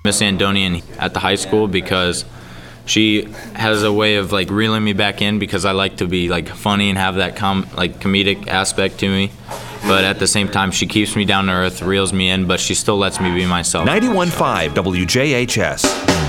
Miss Andonian at the high school because she has a way of like reeling me back in because I like to be like funny and have that comedic aspect to me. But at the same time, she keeps me down to earth, reels me in, but she still lets me be myself. 91.5 WJHS.